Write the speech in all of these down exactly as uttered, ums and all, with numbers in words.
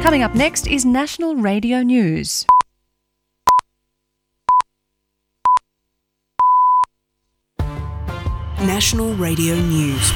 Coming up next is National Radio News. National Radio News.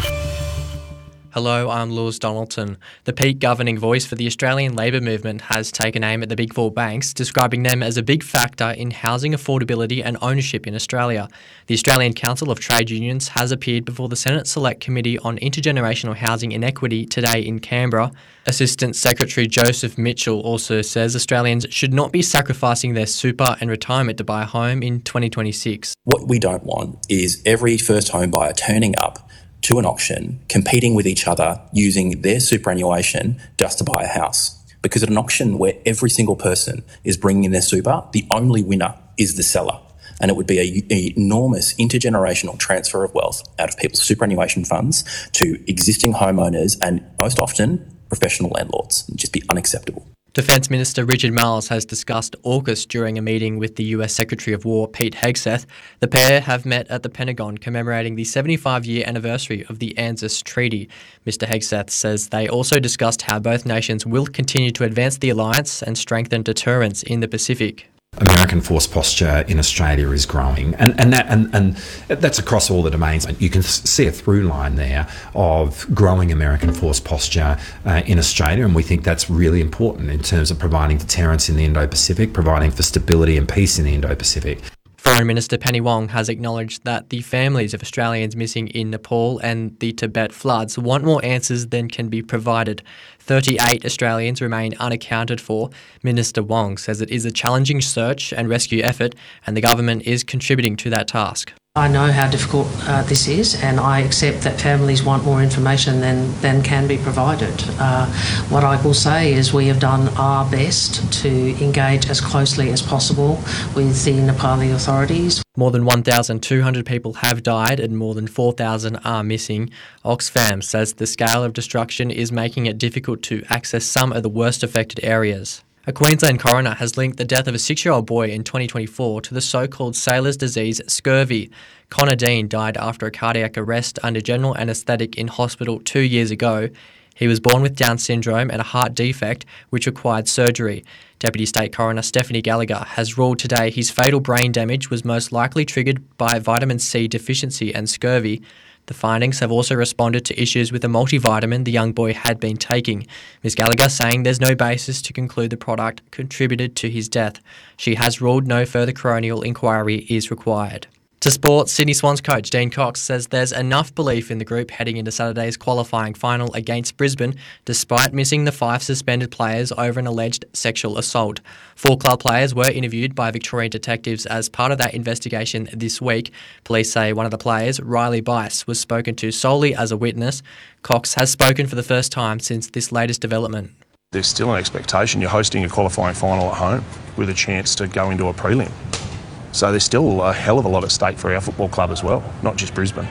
Hello, I'm Lewis Donaldson. The peak governing voice for the Australian Labor movement has taken aim at the big four banks, describing them as a big factor in housing affordability and ownership in Australia. The Australian Council of Trade Unions has appeared before the Senate Select Committee on Intergenerational Housing Inequity today in Canberra. Assistant Secretary Joseph Mitchell also says Australians should not be sacrificing their super and retirement to buy a home in twenty twenty-six. What we don't want is every first home buyer turning up to an auction, competing with each other, using their superannuation just to buy a house. Because at an auction where every single person is bringing in their super, the only winner is the seller. And it would be an enormous intergenerational transfer of wealth out of people's superannuation funds to existing homeowners and most often professional landlords. It'd just be unacceptable. Defence Minister Richard Marles has discussed AUKUS during a meeting with the U S Secretary of War Pete Hegseth. The pair have met at the Pentagon commemorating the seventy-five year anniversary of the ANZUS Treaty. Mister Hegseth says they also discussed how both nations will continue to advance the alliance and strengthen deterrence in the Pacific. American force posture in Australia is growing, and and that and, and that's across all the domains. You can see a through line there of growing American force posture uh, in Australia, and we think that's really important in terms of providing deterrence in the Indo-Pacific, providing for stability and peace in the Indo-Pacific. Foreign Minister Penny Wong has acknowledged that the families of Australians missing in Nepal and the Tibet floods want more answers than can be provided. thirty-eight Australians remain unaccounted for. Minister Wong says it is a challenging search and rescue effort, and the government is contributing to that task. I know how difficult uh, this is, and I accept that families want more information than, than can be provided. Uh, what I will say is we have done our best to engage as closely as possible with the Nepali authorities. More than one thousand two hundred people have died and more than four thousand are missing. Oxfam says the scale of destruction is making it difficult to access some of the worst affected areas. A Queensland coroner has linked the death of a six-year-old boy in twenty twenty-four to the so-called sailor's disease scurvy. Connor Dean died after a cardiac arrest under general anaesthetic in hospital two years ago. He was born with Down syndrome and a heart defect which required surgery. Deputy State Coroner Stephanie Gallagher has ruled today his fatal brain damage was most likely triggered by vitamin C deficiency and scurvy. The findings have also responded to issues with a multivitamin the young boy had been taking. Miz Gallagher saying there's no basis to conclude the product contributed to his death. She has ruled no further coronial inquiry is required. To sport, Sydney Swans coach Dean Cox says there's enough belief in the group heading into Saturday's qualifying final against Brisbane, despite missing the five suspended players over an alleged sexual assault. Four club players were interviewed by Victorian detectives as part of that investigation this week. Police say one of the players, Riley Bice, was spoken to solely as a witness. Cox has spoken for the first time since this latest development. There's still an expectation. You're hosting a qualifying final at home with a chance to go into a prelim. So there's still a hell of a lot at stake for our football club as well, not just Brisbane.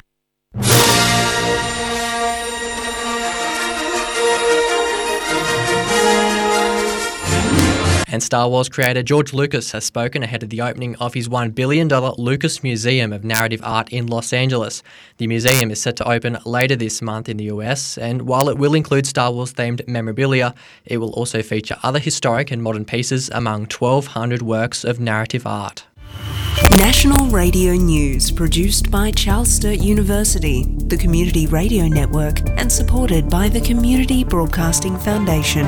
And Star Wars creator George Lucas has spoken ahead of the opening of his one billion dollars Lucas Museum of Narrative Art in Los Angeles. The museum is set to open later this month in the U S, and while it will include Star Wars-themed memorabilia, it will also feature other historic and modern pieces among twelve hundred works of narrative art. National Radio News, produced by Charles Sturt University, the Community Radio Network, and supported by the Community Broadcasting Foundation.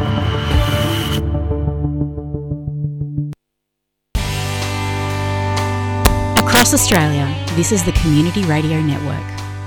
Across Australia, this is the Community Radio Network.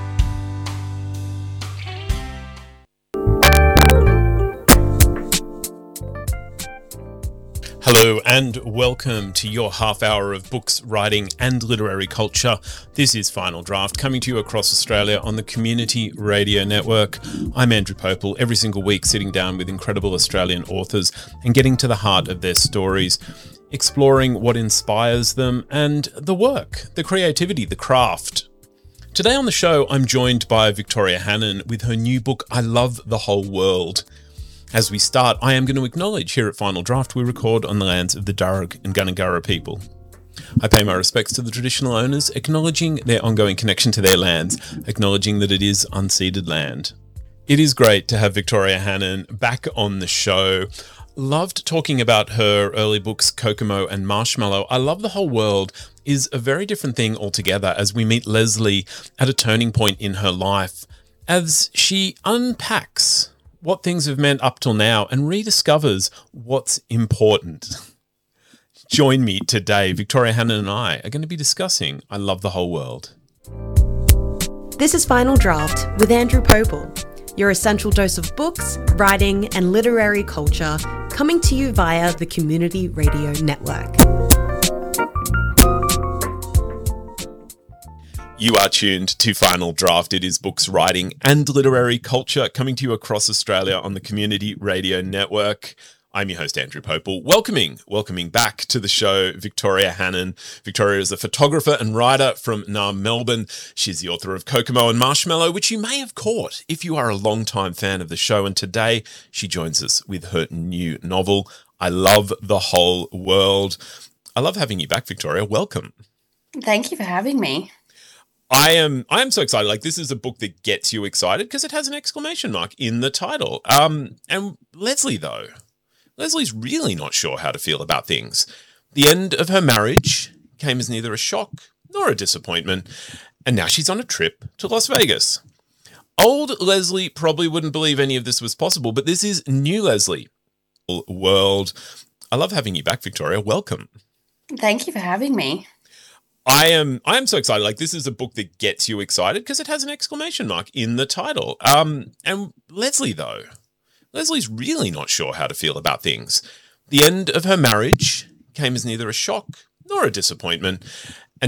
Hello and welcome to your half hour of books, writing and literary culture. This is Final Draft, coming to you across Australia on the Community Radio Network. I'm Andrew Popel, every single week sitting down with incredible Australian authors and getting to the heart of their stories, exploring what inspires them and the work, the creativity, the craft. Today on the show, I'm joined by Victoria Hannon with her new book, I Love the Whole World. As we start, I am going to acknowledge here at Final Draft we record on the lands of the Darug and Gundungurra people. I pay my respects to the traditional owners, acknowledging their ongoing connection to their lands, acknowledging that it is unceded land. It is great to have Victoria Hannon back on the show. Loved talking about her early books, Kokomo and Marshmallow. I Love the Whole World is a very different thing altogether as we meet Leslie at a turning point in her life as she unpacks what things have meant up till now and rediscovers what's important. Join me today. Victoria Hannon and I are going to be discussing I Love the Whole World. This is Final Draft with Andrew Popel, your essential dose of books, writing and literary culture, coming to you via the Community Radio Network. You are tuned to Final Draft. It is books, writing and literary culture coming to you across Australia on the Community Radio Network. I'm your host, Andrew Popel, welcoming, welcoming back to the show, Victoria Hannon. Victoria is a photographer and writer from Naarm, Melbourne. She's the author of Kokomo and Marshmallow, which you may have caught if you are a long-time fan of the show. And today she joins us with her new novel, I Love the Whole World. I love having you back, Victoria. Welcome. Thank you for having me. I am I am so excited. Like, this is a book that gets you excited because it has an exclamation mark in the title. Um, and Leslie, though, Leslie's really not sure how to feel about things. The end of her marriage came as neither a shock nor a disappointment, and now she's on a trip to Las Vegas. Old Leslie probably wouldn't believe any of this was possible, but this is new Leslie. World. I love having you back, Victoria. Welcome. Thank you for having me. I am I am so excited. Like, this is a book that gets you excited because it has an exclamation mark in the title. Um, and Leslie, though, Leslie's really not sure how to feel about things. The end of her marriage came as neither a shock nor a disappointment,